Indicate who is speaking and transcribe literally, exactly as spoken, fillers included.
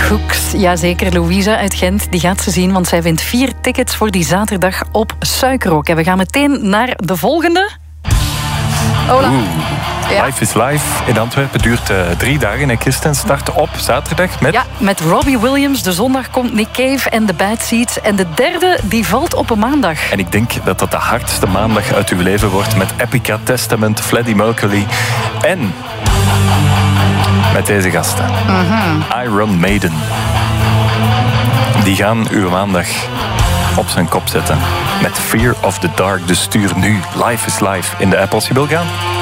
Speaker 1: Cooks. Jazeker, Louisa uit Gent, die gaat ze zien, want zij wint vier tickets voor die zaterdag op Suikerrok. En we gaan meteen naar de volgende. Ola.
Speaker 2: Ja. Life is Life in Antwerpen duurt uh, drie dagen. En Christen start op zaterdag met...
Speaker 1: Ja, met Robbie Williams. De zondag komt Nick Cave en The Bad Seeds. En de derde, die valt op een maandag.
Speaker 2: En ik denk dat dat de hardste maandag uit uw leven wordt. Met Epica, Testament, Freddie Mercury. En met deze gasten. Mm-hmm. Iron Maiden. Die gaan uw maandag op zijn kop zetten. Met Fear of the Dark. Dus stuur nu Life is Life in de app als je wil gaan.